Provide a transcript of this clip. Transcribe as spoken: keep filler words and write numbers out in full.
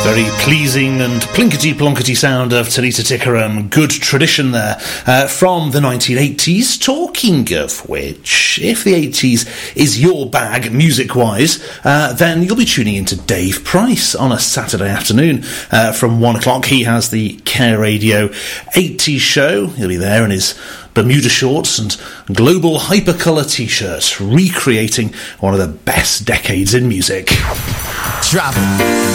Very pleasing and plinkety-plonkety sound of Talita Tikaram. Good tradition there uh, from the nineteen eighties. Talking of which, if the eighties is your bag music-wise, uh, then you'll be tuning into Dave Price on a Saturday afternoon uh, from one o'clock. He has the Care Radio eighties show. He'll be there in his Bermuda shorts and global hypercolour t-shirts, recreating one of the best decades in music. Travel.